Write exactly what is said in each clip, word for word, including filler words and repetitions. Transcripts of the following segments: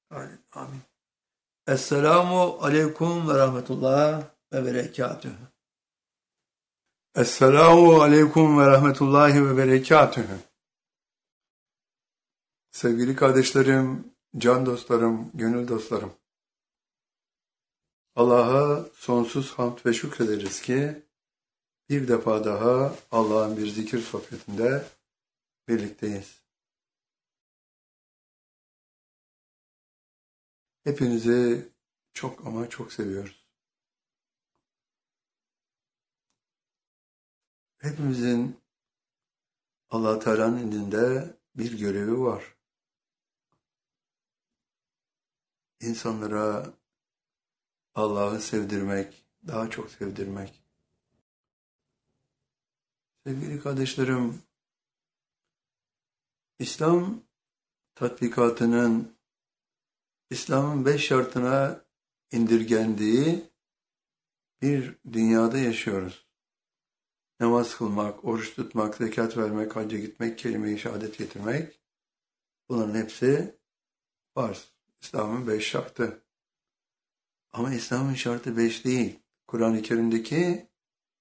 Amin. Amin. Esselamu aleyküm ve rahmetullah ve berekatühü. Esselamu aleyküm ve rahmetullahi ve berekatühü. Sevgili kardeşlerim, can dostlarım, gönül dostlarım. Allah'a sonsuz hamd ve şükrederiz ki bir defa daha Allah'ın bir zikir sohbetinde birlikteyiz. Hepinizi çok ama çok seviyoruz. Hepimizin Allah Teala'nın indinde bir görevi var. İnsanlara Allah'ı sevdirmek, daha çok sevdirmek. Sevgili kardeşlerim, İslam tatbikatının, İslam'ın beş şartına indirgendiği bir dünyada yaşıyoruz. Namaz kılmak, oruç tutmak, zekat vermek, hacca gitmek, kelime-i şehadet getirmek, bunların hepsi var. İslam'ın beş şartı. Ama İslam'ın şartı beş değil. Kur'an-ı Kerim'deki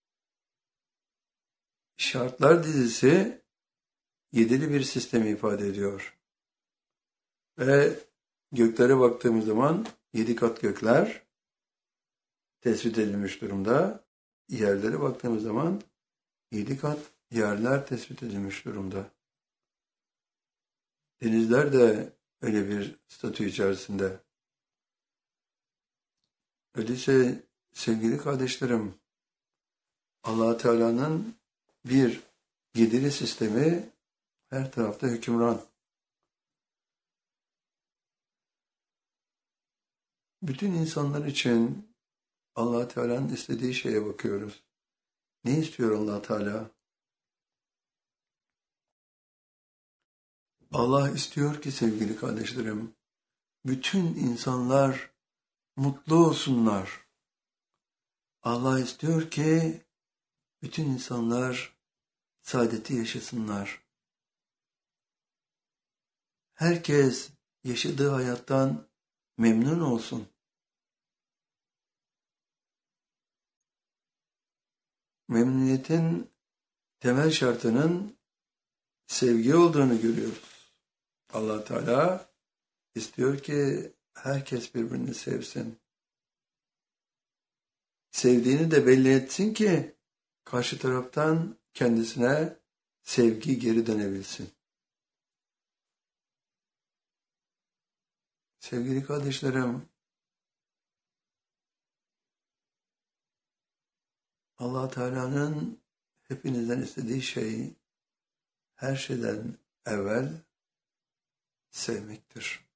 şartlar dizisi yedili bir sistemi ifade ediyor. Ve göklere baktığımız zaman yedi kat gökler tespit edilmiş durumda. Yerlere baktığımız zaman yedi kat yerler tespit edilmiş durumda. Denizler de öyle bir statü içerisinde. Öyleyse sevgili kardeşlerim, Allah Teala'nın bir yedili sistemi her tarafta hükümran. Bütün insanlar için Allah Teala'nın istediği şeye bakıyoruz. Ne istiyor Allah Teala? Allah istiyor ki sevgili kardeşlerim, bütün insanlar mutlu olsunlar. Allah istiyor ki bütün insanlar saadeti yaşasınlar. Herkes yaşadığı hayattan memnun olsun. Memnuniyetin temel şartının sevgi olduğunu görüyoruz. Allah Teala istiyor ki herkes birbirini sevsin. Sevdiğini de belli etsin ki karşı taraftan kendisine sevgi geri dönebilsin. Sevgili kardeşlerim, Allah Teala'nın hepinizden istediği şey her şeyden evvel sevmektir.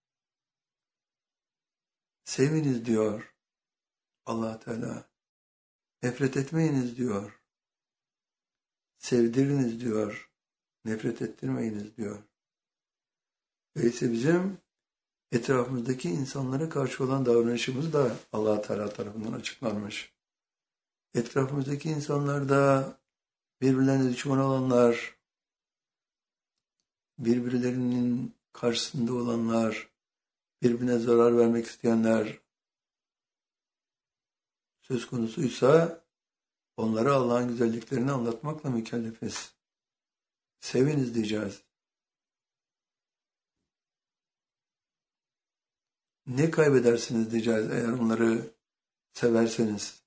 Seviniz diyor Allah Teala. Nefret etmeyiniz diyor. Sevdiriniz diyor. Nefret ettirmeyiniz diyor. Öyleyse bizim etrafımızdaki insanlara karşı olan davranışımız da Allah Teala tarafından açıklanmış. Etrafımızdaki insanlarda birbirlerine düşman olanlar, birbirlerinin karşısında olanlar, birbirine zarar vermek isteyenler söz konusuysa onlara Allah'ın güzelliklerini anlatmakla mükellefiz. Seviniz diyeceğiz. Ne kaybedersiniz diyeceğiz eğer onları severseniz.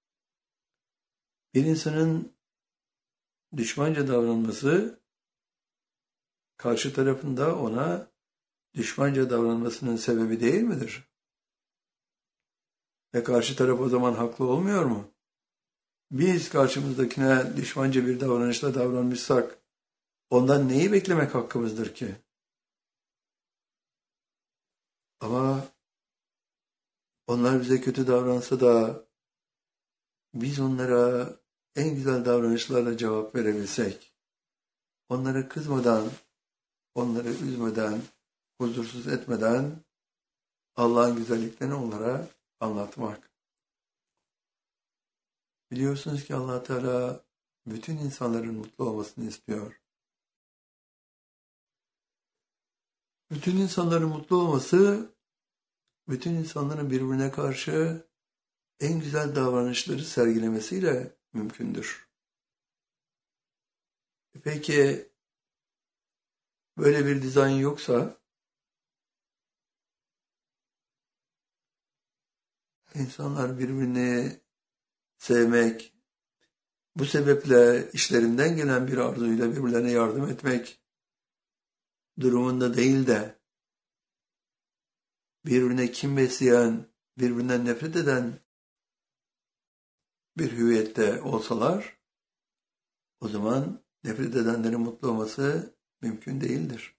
Bir insanın düşmanca davranması karşı tarafında ona düşmanca davranmasının sebebi değil midir? Ve karşı taraf o zaman haklı olmuyor mu? Biz karşımızdakine düşmanca bir davranışla davranmışsak ondan neyi beklemek hakkımızdır ki? Ama onlar bize kötü davransa da biz onlara en güzel davranışlarla cevap verebilsek, onlara kızmadan, onları üzmeden, huzursuz etmeden Allah'ın güzelliklerini onlara anlatmak. Biliyorsunuz ki Allah Teala bütün insanların mutlu olmasını istiyor. Bütün insanların mutlu olması, bütün insanların birbirine karşı en güzel davranışları sergilemesiyle mümkündür. Peki böyle bir dizayn yoksa, insanlar birbirini sevmek, bu sebeple işlerinden gelen bir arzuyla birbirlerine yardım etmek durumunda değil de birbirine kin besleyen, birbirinden nefret eden bir hüviyette olsalar, o zaman nefret edenlerin mutlu olması mümkün değildir.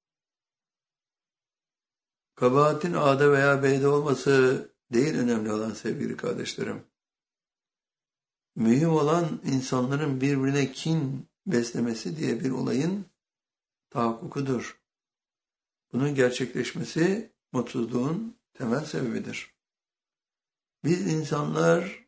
Kabahatin A'da veya B'de olması değil önemli olan sevgili kardeşlerim. Mühim olan insanların birbirine kin beslemesi diye bir olayın tahakkukudur. Bunun gerçekleşmesi mutsuzluğun temel sebebidir. Biz insanlar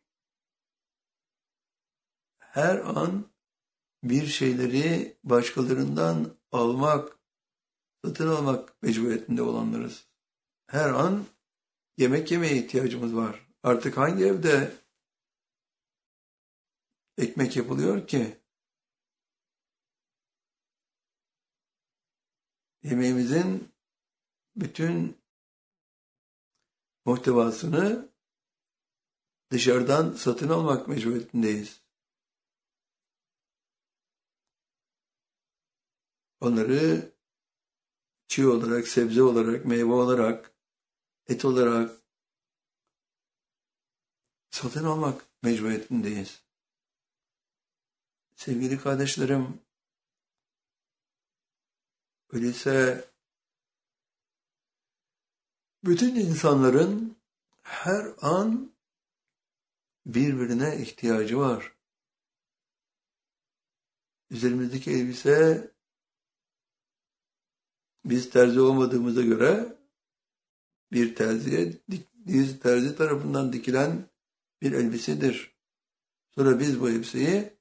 her an bir şeyleri başkalarından almak, satın almak mecburiyetinde olanlarız. Her an yemek yemeye ihtiyacımız var. Artık hangi evde ekmek yapılıyor ki? Yemeğimizin bütün muhtevasını dışarıdan satın almak mecburiyetindeyiz. Onları çiğ olarak, sebze olarak, meyve olarak, et olarak satın almak mecburiyetindeyiz. Sevgili kardeşlerim, öyleyse bütün insanların her an birbirine ihtiyacı var. Üzerimizdeki elbise, biz terzi olmadığımıza göre bir terziye, biz terzi tarafından dikilen bir elbisedir. Sonra biz bu elbiseyi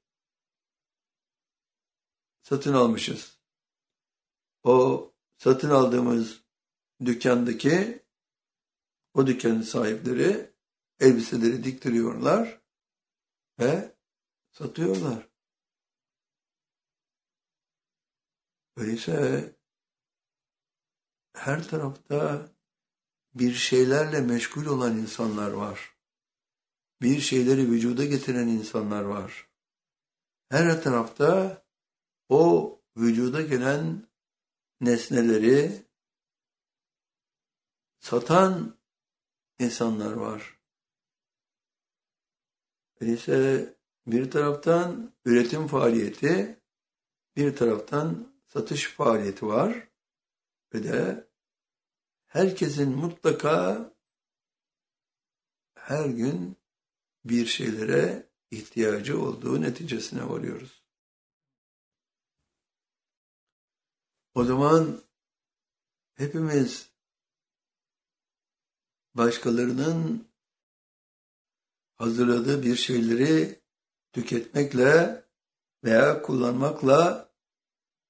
satın almışız. O satın aldığımız dükkandaki o dükkanın sahipleri elbiseleri diktiriyorlar ve satıyorlar. Öyleyse her tarafta bir şeylerle meşgul olan insanlar var. Bir şeyleri vücuda getiren insanlar var. Her tarafta o vücuda gelen nesneleri satan insanlar var. Öyleyse bir taraftan üretim faaliyeti, bir taraftan satış faaliyeti var ve de herkesin mutlaka her gün bir şeylere ihtiyacı olduğu neticesine varıyoruz. O zaman hepimiz başkalarının hazırladığı bir şeyleri tüketmekle veya kullanmakla